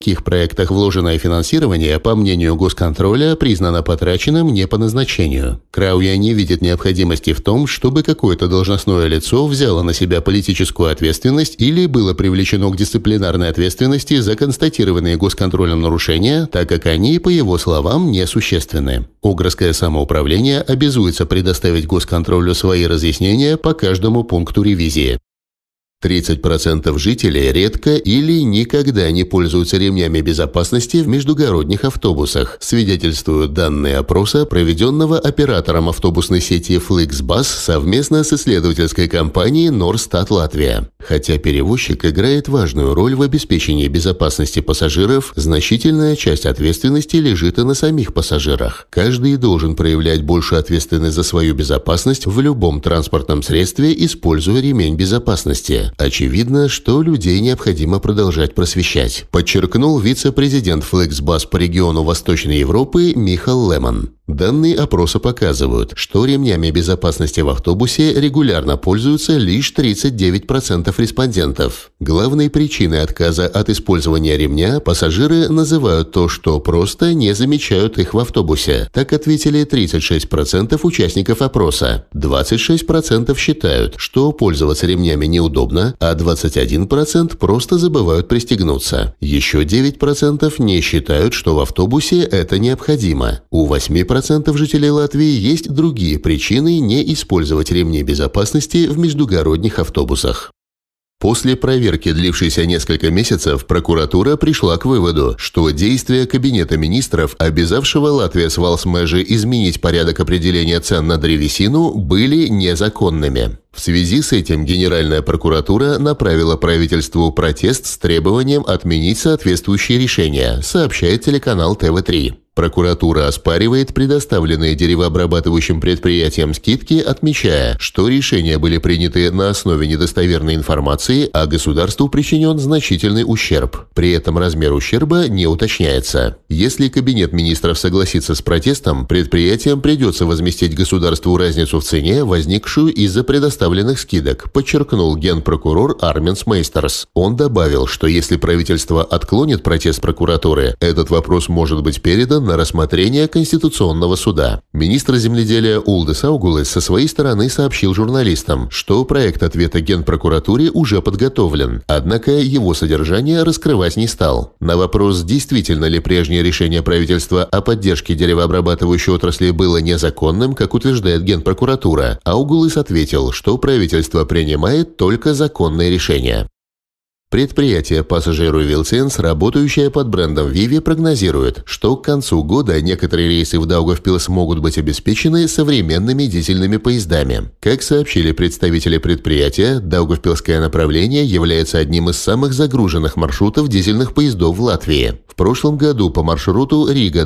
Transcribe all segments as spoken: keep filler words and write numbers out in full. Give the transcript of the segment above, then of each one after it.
В их проектах вложенное финансирование, по мнению госконтроля, признано потраченным не по назначению. Крауя не видит необходимости в том, чтобы какое-то должностное лицо взяло на себя политическую ответственность или было привлечено к дисциплинарной ответственности за констатированные госконтролем нарушения, так как они, по его словам, несущественны. Огрское самоуправление обязуется предоставить госконтролю свои разъяснения по каждому пункту ревизии. тридцать процентов жителей редко или никогда не пользуются ремнями безопасности в междугородних автобусах, свидетельствуют данные опроса, проведенного оператором автобусной сети Flixbus совместно с исследовательской компанией Norstat Латвия. Хотя перевозчик играет важную роль в обеспечении безопасности пассажиров, значительная часть ответственности лежит и на самих пассажирах. Каждый должен проявлять большую ответственность за свою безопасность в любом транспортном средстве, используя ремень безопасности. Очевидно, что людей необходимо продолжать просвещать, подчеркнул вице-президент Flixbus по региону Восточной Европы Михал Лемон. Данные опроса показывают, что ремнями безопасности в автобусе регулярно пользуются лишь тридцать девять процентов респондентов. Главной причиной отказа от использования ремня пассажиры называют то, что просто не замечают их в автобусе. Так ответили тридцать шесть процентов участников опроса. двадцать шесть процентов считают, что пользоваться ремнями неудобно, а двадцать один процент просто забывают пристегнуться. Еще девять процентов не считают, что в автобусе это необходимо. У восьми процентов жителей Латвии есть другие причины не использовать ремни безопасности в междугородних автобусах. После проверки, длившейся несколько месяцев, прокуратура пришла к выводу, что действия Кабинета министров, обязавшего Латвия с Валсмежи изменить порядок определения цен на древесину, были незаконными. В связи с этим Генеральная прокуратура направила правительству протест с требованием отменить соответствующие решения, сообщает телеканал Тэ Вэ три. Прокуратура оспаривает предоставленные деревообрабатывающим предприятиям скидки, отмечая, что решения были приняты на основе недостоверной информации, а государству причинен значительный ущерб. При этом размер ущерба не уточняется. Если Кабинет министров согласится с протестом, предприятиям придется возместить государству разницу в цене, возникшую из-за предоставленных скидок, подчеркнул генпрокурор Арминс Мейстерс. Он добавил, что если правительство отклонит протест прокуратуры, этот вопрос может быть передан на рассмотрение Конституционного суда. Министр земледелия Улдис Аугулис со своей стороны сообщил журналистам, что проект ответа Генпрокуратуре уже подготовлен, однако его содержание раскрывать не стал. На вопрос, действительно ли прежнее решение правительства о поддержке деревообрабатывающей отрасли было незаконным, как утверждает Генпрокуратура, Аугулис ответил, что правительство принимает только законные решения. Предприятие Passageru Vilciens, работающее под брендом Vivi, прогнозирует, что к концу года некоторые рейсы в Даугавпилс могут быть обеспечены современными дизельными поездами. Как сообщили представители предприятия, Даугавпилское направление является одним из самых загруженных маршрутов дизельных поездов в Латвии. В прошлом году по маршруту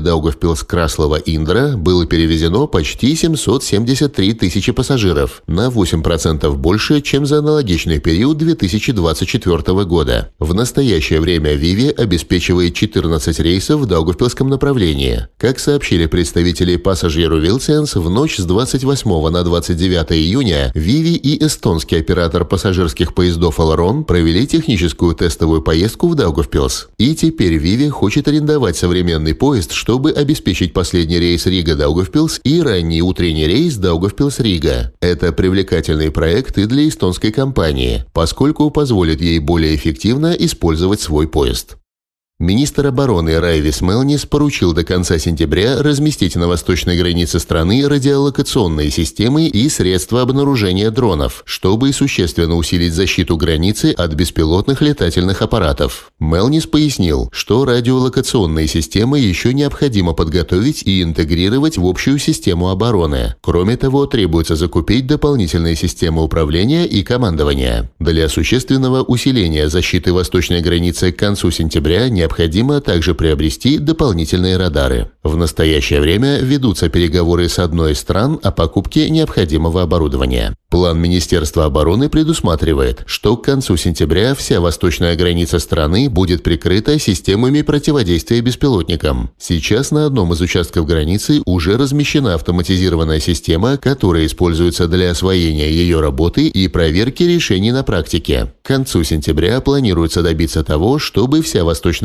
Рига-Даугавпилс-Краслова-Индра было перевезено почти семьсот семьдесят три тысячи пассажиров, на восемь процентов больше, чем за аналогичный период две тысячи двадцать четвёртого года. В настоящее время Vivi обеспечивает четырнадцать рейсов в Даугавпилском направлении. Как сообщили представители Passageru Vilciens, в ночь с двадцать восьмого на двадцать девятое июня Vivi и эстонский оператор пассажирских поездов Elron провели техническую тестовую поездку в Даугавпилс. И теперь Vivi хочет арендовать современный поезд, чтобы обеспечить последний рейс Рига-Даугавпилс и ранний утренний рейс Даугавпилс-Рига. Это привлекательный проект и для эстонской компании, поскольку позволит ей более эффективно эффективно использовать свой поезд. Министр обороны Райвис Мелнис поручил до конца сентября разместить на восточной границе страны радиолокационные системы и средства обнаружения дронов, чтобы существенно усилить защиту границы от беспилотных летательных аппаратов. Мелнис пояснил, что радиолокационные системы еще необходимо подготовить и интегрировать в общую систему обороны. Кроме того, требуется закупить дополнительные системы управления и командования. Для существенного усиления защиты восточной границы к концу сентября необходимо Необходимо также приобрести дополнительные радары. В настоящее время ведутся переговоры с одной из стран о покупке необходимого оборудования. План Министерства обороны предусматривает, что к концу сентября вся восточная граница страны будет прикрыта системами противодействия беспилотникам. Сейчас на одном из участков границы уже размещена автоматизированная система, которая используется для освоения ее работы и проверки решений на практике. К концу сентября планируется добиться того, чтобы вся восточная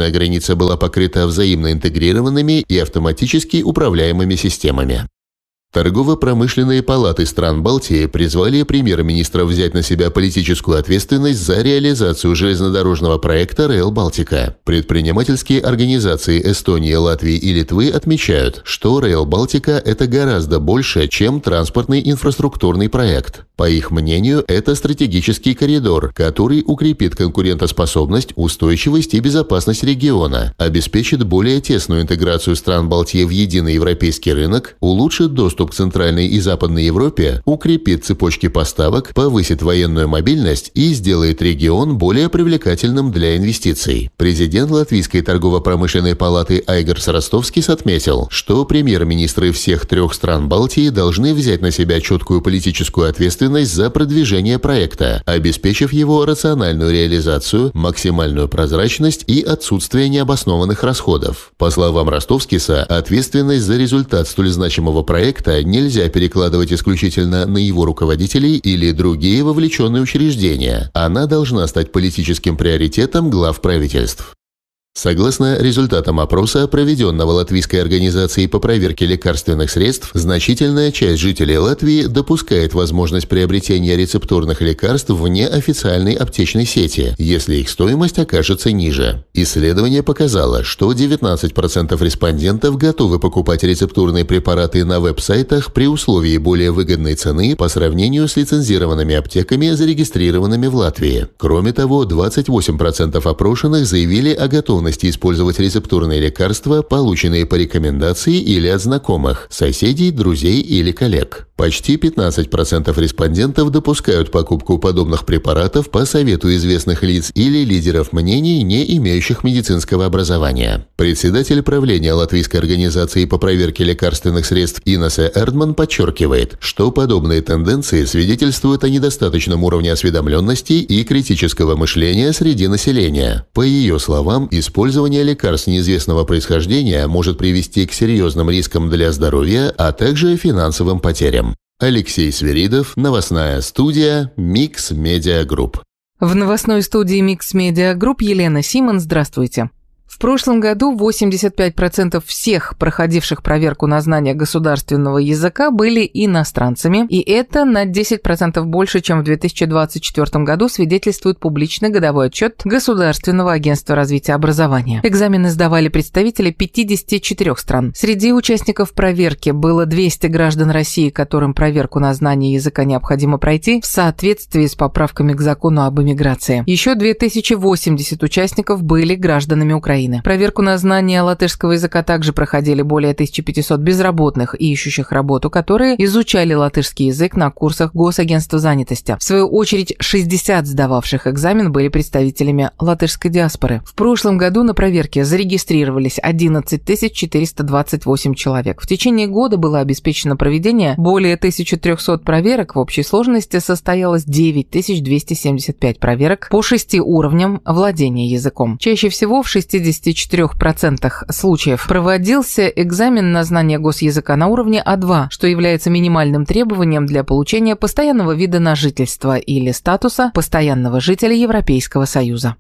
северная граница была покрыта взаимно интегрированными и автоматически управляемыми системами. Торгово-промышленные палаты стран Балтии призвали премьер-министра взять на себя политическую ответственность за реализацию железнодорожного проекта Rail Baltica. Предпринимательские организации Эстонии, Латвии и Литвы отмечают, что Rail Baltica – это гораздо больше, чем транспортный инфраструктурный проект. По их мнению, это стратегический коридор, который укрепит конкурентоспособность, устойчивость и безопасность региона, обеспечит более тесную интеграцию стран Балтии в единый европейский рынок, улучшит доступ к Центральной и Западной Европе, укрепит цепочки поставок, повысит военную мобильность и сделает регион более привлекательным для инвестиций. Президент Латвийской торгово-промышленной палаты Айгарс Ростовскис отметил, что премьер-министры всех трех стран Балтии должны взять на себя четкую политическую ответственность за продвижение проекта, обеспечив его рациональную реализацию, максимальную прозрачность и отсутствие необоснованных расходов. По словам Ростовскиса, ответственность за результат столь значимого проекта нельзя перекладывать исключительно на его руководителей или другие вовлеченные учреждения. Она должна стать политическим приоритетом глав правительств. Согласно результатам опроса, проведенного Латвийской организацией по проверке лекарственных средств, значительная часть жителей Латвии допускает возможность приобретения рецептурных лекарств вне официальной аптечной сети, если их стоимость окажется ниже. Исследование показало, что девятнадцать процентов респондентов готовы покупать рецептурные препараты на веб-сайтах при условии более выгодной цены по сравнению с лицензированными аптеками, зарегистрированными в Латвии. Кроме того, двадцать восемь процентов опрошенных заявили о готовности использовать рецептурные лекарства, полученные по рекомендации или от знакомых, соседей, друзей или коллег. Почти пятнадцать процентов респондентов допускают покупку подобных препаратов по совету известных лиц или лидеров мнений, не имеющих медицинского образования. Председатель правления Латвийской организации по проверке лекарственных средств Инесе Эрдман подчеркивает, что подобные тенденции свидетельствуют о недостаточном уровне осведомленности и критического мышления среди населения. По ее словам, использование лекарств неизвестного происхождения может привести к серьезным рискам для здоровья, а также финансовым потерям. Алексей Свиридов, новостная студия Mix Media Group. В новостной студии Mix Media Group Елена Симон, здравствуйте. В прошлом году восемьдесят пять процентов всех проходивших проверку на знание государственного языка были иностранцами, и это на десять процентов больше, чем в две тысячи двадцать четвёртом году, свидетельствует публичный годовой отчет Государственного агентства развития образования. Экзамены сдавали представители пятидесяти четырёх стран. Среди участников проверки было двести граждан России, которым проверку на знание языка необходимо пройти в соответствии с поправками к закону об иммиграции. Еще две тысячи восемьдесят участников были гражданами Украины. Проверку на знание латышского языка также проходили более тысячи пятисот безработных и ищущих работу, которые изучали латышский язык на курсах Госагентства занятости. В свою очередь, шестьдесят сдававших экзамен были представителями латышской диаспоры. В прошлом году на проверке зарегистрировались одиннадцать тысяч четыреста двадцать восемь человек. В течение года было обеспечено проведение более тысячи трёхсот проверок. В общей сложности состоялось девять тысяч двести семьдесят пять проверок по шести уровням владения языком. Чаще всего в шестидесяти четырёх процентах случаев проводился экзамен на знание госязыка на уровне А два, что является минимальным требованием для получения постоянного вида на жительство или статуса постоянного жителя Европейского Союза.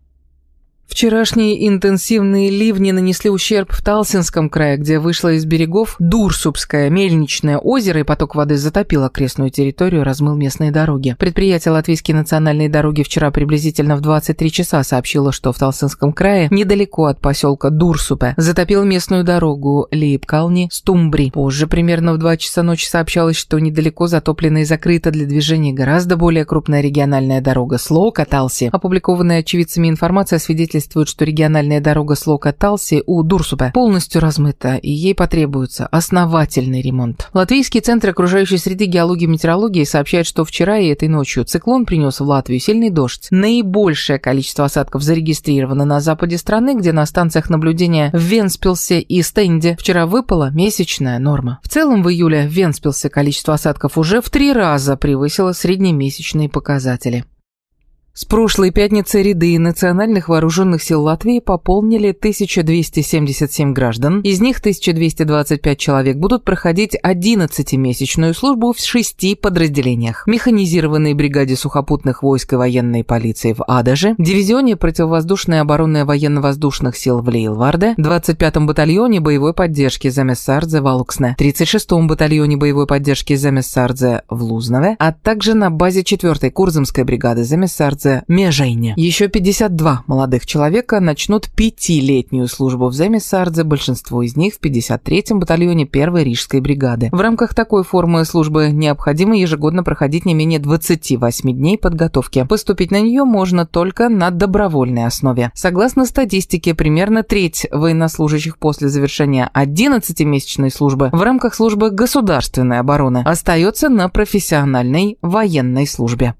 Вчерашние интенсивные ливни нанесли ущерб в Талсинском крае, где вышло из берегов Дурсупское мельничное озеро, и поток воды затопил окрестную территорию, размыл местные дороги. Предприятие «Латвийские национальные дороги» вчера приблизительно в двадцать три часа сообщило, что в Талсинском крае, недалеко от поселка Дурсупе, затопил местную дорогу Лейпкални-Стумбри. Позже, примерно в два часа ночи, сообщалось, что недалеко затоплена и закрыта для движения гораздо более крупная региональная дорога Слоука-Талси. Опубликованная очевидцами информация свидетельствует, что региональная дорога Слоука-Талси у Дурсупе полностью размыта, и ей потребуется основательный ремонт. Латвийский центр окружающей среды, геологии и метеорологии сообщает, что вчера и этой ночью циклон принес в Латвию сильный дождь. Наибольшее количество осадков зарегистрировано на западе страны, где на станциях наблюдения в Вентспилсе и Стенде вчера выпала месячная норма. В целом в июле в Вентспилсе количество осадков уже в три раза превысило среднемесячные показатели. С прошлой пятницы ряды национальных вооруженных сил Латвии пополнили тысяча двести семьдесят семь граждан. Из них тысяча двести двадцать пять человек будут проходить одиннадцатимесячную службу в шести подразделениях. Механизированной бригаде сухопутных войск и военной полиции в Адаже, дивизионе противовоздушной обороны военно-воздушных сил в Лейлварде, двадцать пятом батальоне боевой поддержки Замессардзе в Алуксне, тридцать шестом батальоне боевой поддержки Замессардзе в Лузнове, а также на базе четвёртой Курзамской бригады Замессардзе Межейне. Еще пятьдесят два молодых человека начнут пятилетнюю службу в Замессардзе, большинство из них в пятьдесят третьем батальоне первой Рижской бригады. В рамках такой формы службы необходимо ежегодно проходить не менее двадцати восьми дней подготовки. Поступить на нее можно только на добровольной основе. Согласно статистике, примерно треть военнослужащих после завершения одиннадцатимесячной службы в рамках службы государственной обороны остается на профессиональной военной службе.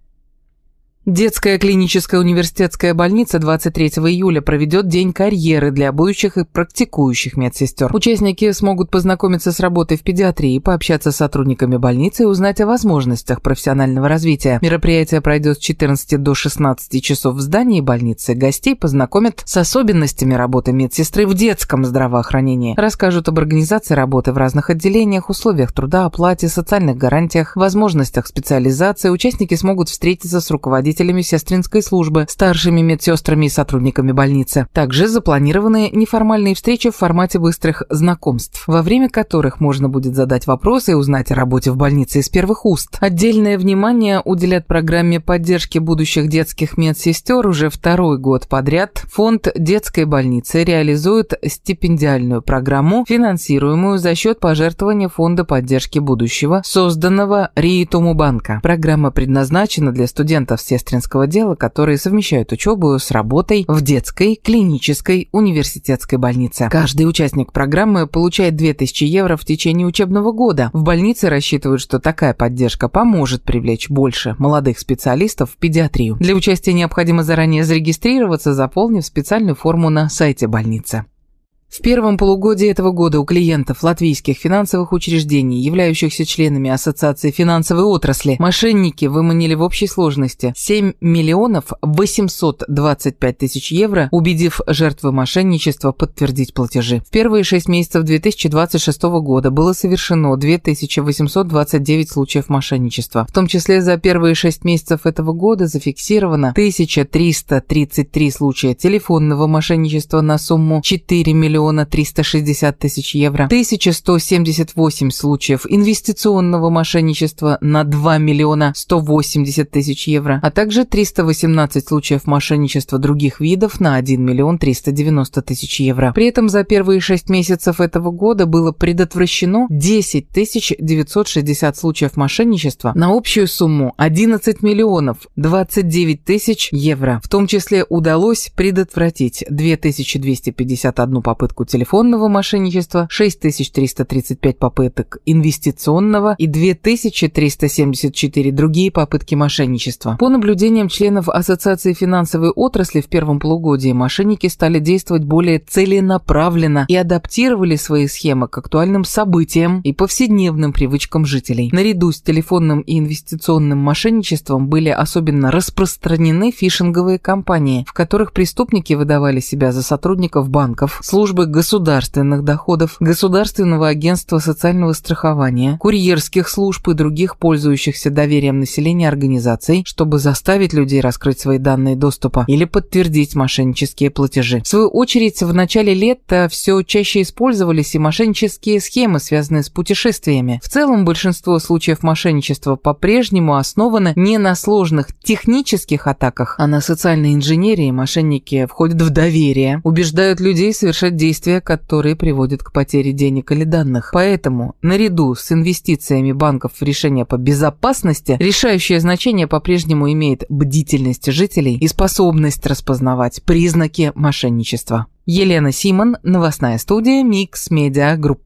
Детская клиническая университетская больница двадцать третьего июля проведет день карьеры для будущих и практикующих медсестер. Участники смогут познакомиться с работой в педиатрии, пообщаться с сотрудниками больницы и узнать о возможностях профессионального развития. Мероприятие пройдет с четырнадцати до шестнадцати часов в здании больницы. Гостей познакомят с особенностями работы медсестры в детском здравоохранении. Расскажут об организации работы в разных отделениях, условиях труда, оплате, социальных гарантиях, возможностях специализации. Участники смогут встретиться с руководителями сестринской службы, старшими медсестрами и сотрудниками больницы. Также запланированы неформальные встречи в формате быстрых знакомств, во время которых можно будет задать вопросы и узнать о работе в больнице из первых уст. Отдельное внимание уделят программе поддержки будущих детских медсестер. Уже второй год подряд фонд детской больницы реализует стипендиальную программу, финансируемую за счет пожертвования фонда поддержки будущего, созданного Риитуму банка. Программа предназначена для студентов сестринского дела, которые совмещают учебу с работой в детской клинической университетской больнице. Каждый участник программы получает две тысячи евро в течение учебного года. В больнице рассчитывают, что такая поддержка поможет привлечь больше молодых специалистов в педиатрию. Для участия необходимо заранее зарегистрироваться, заполнив специальную форму на сайте больницы. В первом полугодии этого года у клиентов латвийских финансовых учреждений, являющихся членами Ассоциации финансовой отрасли, мошенники выманили в общей сложности семь миллионов восемьсот двадцать пять тысяч евро, убедив жертвы мошенничества подтвердить платежи. В первые шесть месяцев две тысячи двадцать шестого года было совершено две тысячи восемьсот двадцать девять случаев мошенничества. В том числе за первые шесть месяцев этого года зафиксировано тысяча триста тридцать три случая телефонного мошенничества на сумму четыре миллиона триста шестьдесят тысяч евро, тысяча сто семьдесят восемь случаев инвестиционного мошенничества на два миллиона сто восемьдесят тысяч евро, а также триста восемнадцать случаев мошенничества других видов на один миллион триста девяносто тысяч евро. При этом за первые шесть месяцев этого года было предотвращено десять тысяч девятьсот шестьдесят случаев мошенничества на общую сумму одиннадцать миллионов двадцать девять тысяч евро. В том числе удалось предотвратить две тысячи двести пятьдесят одну попытку телефонного мошенничества, шесть тысяч триста тридцать пять попыток инвестиционного и две тысячи триста семьдесят четыре другие попытки мошенничества. По наблюдениям членов Ассоциации финансовой отрасли в первом полугодии мошенники стали действовать более целенаправленно и адаптировали свои схемы к актуальным событиям и повседневным привычкам жителей. Наряду с телефонным и инвестиционным мошенничеством были особенно распространены фишинговые кампании, в которых преступники выдавали себя за сотрудников банков, службы государственных доходов, Государственного агентства социального страхования, курьерских служб и других пользующихся доверием населения организаций, чтобы заставить людей раскрыть свои данные доступа или подтвердить мошеннические платежи. В свою очередь, в начале лета все чаще использовались и мошеннические схемы, связанные с путешествиями. В целом, большинство случаев мошенничества по-прежнему основаны не на сложных технических атаках, а на социальной инженерии. Мошенники входят в доверие, убеждают людей совершать действия, которые приводят к потере денег или данных. Поэтому, наряду с инвестициями банков в решения по безопасности, решающее значение по-прежнему имеет бдительность жителей и способность распознавать признаки мошенничества. Елена Симон, новостная студия Mix Media Group.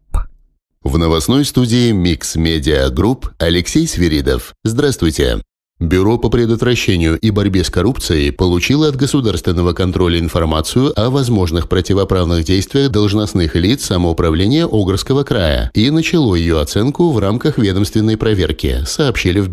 В новостной студии Mix Media Group Алексей Свиридов. Здравствуйте. Бюро по предотвращению и борьбе с коррупцией получило от государственного контроля информацию о возможных противоправных действиях должностных лиц самоуправления Огрского края и начало ее оценку в рамках ведомственной проверки, сообщили в бюро.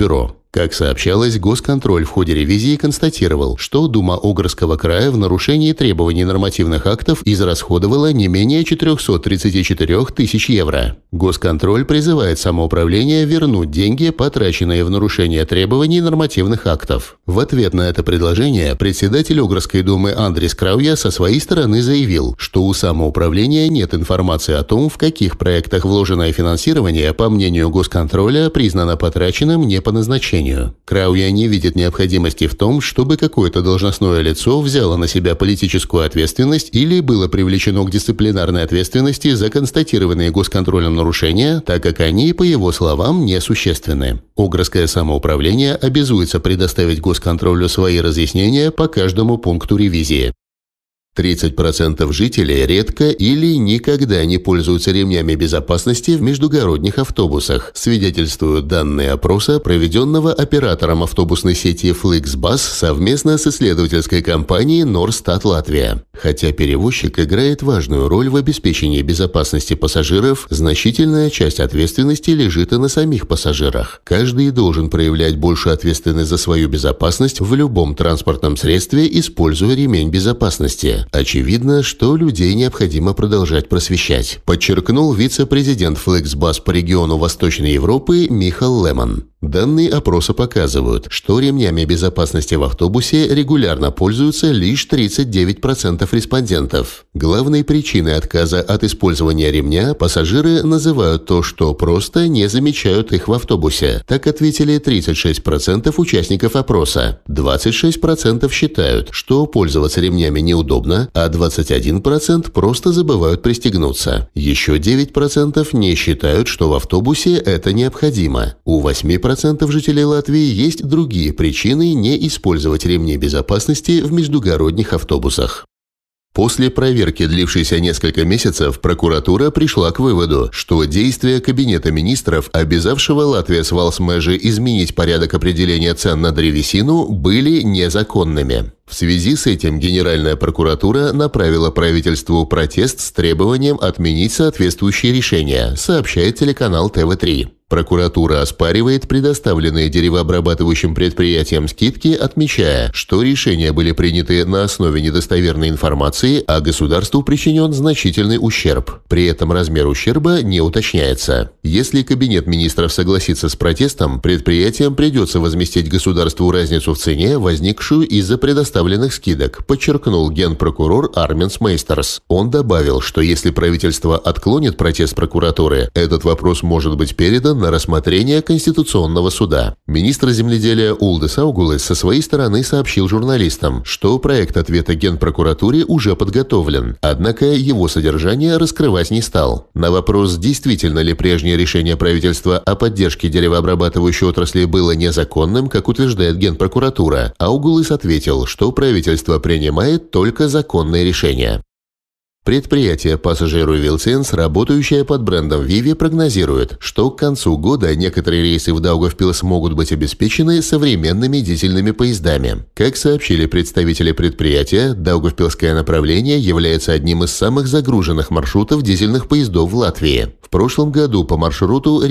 Как сообщалось, Госконтроль в ходе ревизии констатировал, что Дума Огрского края в нарушении требований нормативных актов израсходовала не менее четырехсот тридцати четырёх тысяч евро. Госконтроль призывает самоуправление вернуть деньги, потраченные в нарушение требований нормативных актов. В ответ на это предложение председатель Огрской думы Андрис Крауя со своей стороны заявил, что у самоуправления нет информации о том, в каких проектах вложенное финансирование, по мнению Госконтроля, признано потраченным не по назначению. Крауя не видит необходимости в том, чтобы какое-то должностное лицо взяло на себя политическую ответственность или было привлечено к дисциплинарной ответственности за констатированные Госконтролем нарушения, так как они, по его словам, несущественны. Огрское самоуправление обязуется предоставить Госконтролю свои разъяснения по каждому пункту ревизии. тридцать процентов жителей редко или никогда не пользуются ремнями безопасности в междугородних автобусах, свидетельствуют данные опроса, проведенного оператором автобусной сети Flixbus совместно с исследовательской компанией Norstat Латвия. Хотя перевозчик играет важную роль в обеспечении безопасности пассажиров, значительная часть ответственности лежит и на самих пассажирах. Каждый должен проявлять большую ответственность за свою безопасность в любом транспортном средстве, используя ремень безопасности. Очевидно, что людей необходимо продолжать просвещать, подчеркнул вице-президент Flixbus по региону Восточной Европы Михал Лемон. Данные опроса показывают, что ремнями безопасности в автобусе регулярно пользуются лишь тридцать девять процентов респондентов. Главной причиной отказа от использования ремня пассажиры называют то, что просто не замечают их в автобусе. Так ответили тридцать шесть процентов участников опроса. двадцать шесть процентов считают, что пользоваться ремнями неудобно, а двадцать один процент просто забывают пристегнуться. Еще девять процентов не считают, что в автобусе это необходимо. У восьми процентов жителей Латвии есть другие причины не использовать ремни безопасности в междугородних автобусах. После проверки, длившейся несколько месяцев, прокуратура пришла к выводу, что действия Кабинета министров, обязавшего Латвия с Валсмежи изменить порядок определения цен на древесину, были незаконными. В связи с этим Генеральная прокуратура направила правительству протест с требованием отменить соответствующие решения, сообщает телеканал тэ вэ три. Прокуратура оспаривает предоставленные деревообрабатывающим предприятиям скидки, отмечая, что решения были приняты на основе недостоверной информации, а государству причинен значительный ущерб. При этом размер ущерба не уточняется. Если Кабинет министров согласится с протестом, предприятиям придется возместить государству разницу в цене, возникшую из-за предоставленных скидок, подчеркнул генпрокурор Арминс Мейстерс. Он добавил, что если правительство отклонит протест прокуратуры, этот вопрос может быть передан на рассмотрение Конституционного суда. Министр земледелия Улдис Аугулис со своей стороны сообщил журналистам, что проект ответа Генпрокуратуре уже подготовлен, однако его содержание раскрывать не стал. На вопрос, действительно ли прежнее решение правительства о поддержке деревообрабатывающей отрасли было незаконным, как утверждает Генпрокуратура, Аугулис ответил, что правительство принимает только законные решения. Предприятие Passager Vilciens, работающее под брендом Vivi, прогнозирует, что к концу года некоторые рейсы в Даугавпилс могут быть обеспечены современными дизельными поездами. Как сообщили представители предприятия, Даугавпилское направление является одним из самых загруженных маршрутов дизельных поездов в Латвии. В прошлом году по маршруту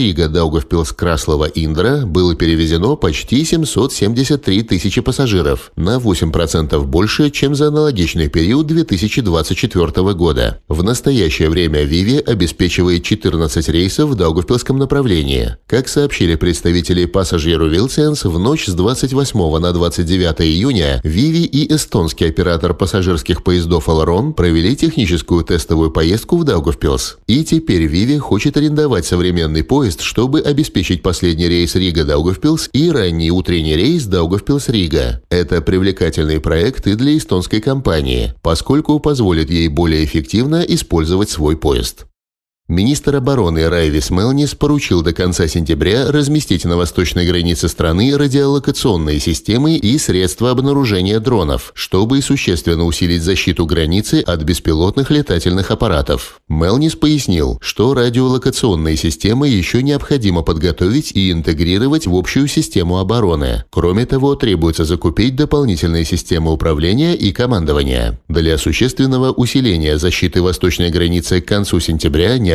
Рига-Даугавпилс-Краслова-Индра было перевезено почти семьсот семьдесят три тысячи пассажиров, на восемь процентов больше, чем за аналогичный период две тысячи двадцать четвёртого года. В настоящее время Vivi обеспечивает четырнадцать рейсов в Даугавпилском направлении. Как сообщили представители Passager Vilciens, в ночь с двадцать восьмого на двадцать девятое июня Vivi и эстонский оператор пассажирских поездов Elron провели техническую тестовую поездку в Даугавпилс. И теперь Vivi хочет арендовать современный поезд, чтобы обеспечить последний рейс Рига-Даугавпилс и ранний утренний рейс Даугавпилс-Рига. Это привлекательный проект и для эстонской компании, поскольку позволит ей более эффективно использовать свой поезд. Министр обороны Райвис Мелнис поручил до конца сентября разместить на восточной границе страны радиолокационные системы и средства обнаружения дронов, чтобы существенно усилить защиту границы от беспилотных летательных аппаратов. Мелнис пояснил, что радиолокационные системы еще необходимо подготовить и интегрировать в общую систему обороны. Кроме того, требуется закупить дополнительные системы управления и командования. Для существенного усиления защиты восточной границы к концу сентября необходимо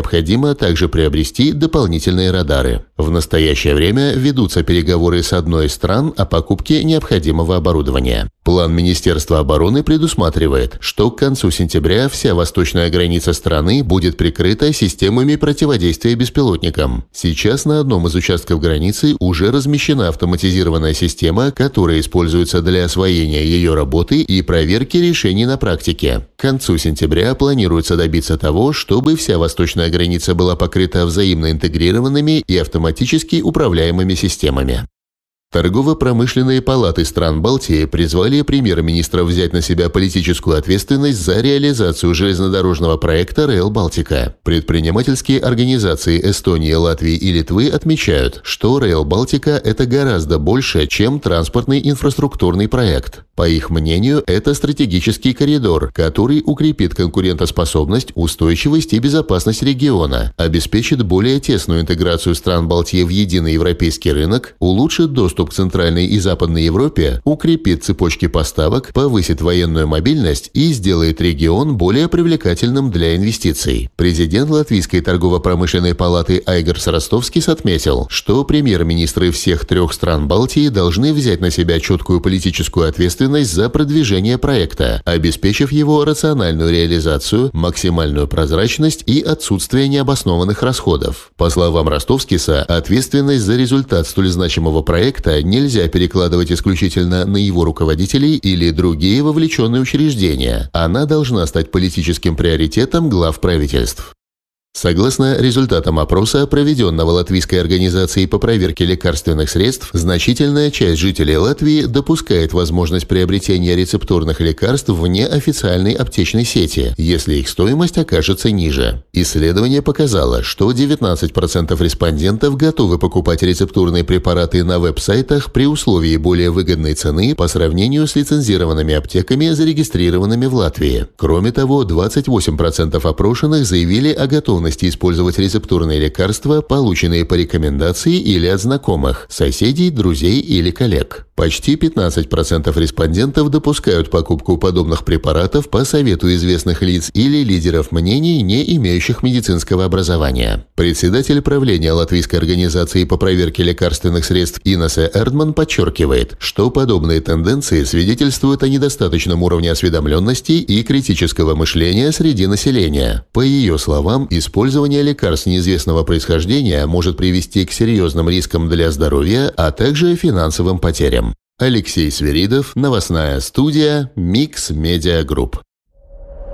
необходимо также приобрести дополнительные радары. В настоящее время ведутся переговоры с одной из стран о покупке необходимого оборудования. План Министерства обороны предусматривает, что к концу сентября вся восточная граница страны будет прикрыта системами противодействия беспилотникам. Сейчас на одном из участков границы уже размещена автоматизированная система, которая используется для освоения ее работы и проверки решений на практике. К концу сентября планируется добиться того, чтобы вся восточная граница была покрыта взаимно интегрированными и автоматически управляемыми системами. Торгово-промышленные палаты стран Балтии призвали премьер-министра взять на себя политическую ответственность за реализацию железнодорожного проекта Rail Baltica. Предпринимательские организации Эстонии, Латвии и Литвы отмечают, что Rail Baltica – это гораздо больше, чем транспортный инфраструктурный проект. По их мнению, это стратегический коридор, который укрепит конкурентоспособность, устойчивость и безопасность региона, обеспечит более тесную интеграцию стран Балтии в единый европейский рынок, улучшит доступ к Центральной и Западной Европе, укрепит цепочки поставок, повысит военную мобильность и сделает регион более привлекательным для инвестиций. Президент Латвийской торгово-промышленной палаты Айгарс Ростовскис отметил, что премьер-министры всех трех стран Балтии должны взять на себя четкую политическую ответственность за продвижение проекта, обеспечив его рациональную реализацию, максимальную прозрачность и отсутствие необоснованных расходов. По словам Ростовскиса, ответственность за результат столь значимого проекта нельзя перекладывать исключительно на его руководителей или другие вовлеченные учреждения. Она должна стать политическим приоритетом глав правительств. Согласно результатам опроса, проведенного Латвийской организацией по проверке лекарственных средств, значительная часть жителей Латвии допускает возможность приобретения рецептурных лекарств вне официальной аптечной сети, если их стоимость окажется ниже. Исследование показало, что девятнадцать процентов респондентов готовы покупать рецептурные препараты на веб-сайтах при условии более выгодной цены по сравнению с лицензированными аптеками, зарегистрированными в Латвии. Кроме того, двадцать восемь процентов опрошенных заявили о готовности использовать рецептурные лекарства, полученные по рекомендации или от знакомых, соседей, друзей или коллег. Почти пятнадцать процентов респондентов допускают покупку подобных препаратов по совету известных лиц или лидеров мнений, не имеющих медицинского образования. Председатель правления Латвийской организации по проверке лекарственных средств Инесе Эрдман подчеркивает, что подобные тенденции свидетельствуют о недостаточном уровне осведомленности и критического мышления среди населения. По ее словам, использование лекарств неизвестного происхождения может привести к серьезным рискам для здоровья, а также финансовым потерям. Алексей Свиридов, новостная студия Mix Media Group.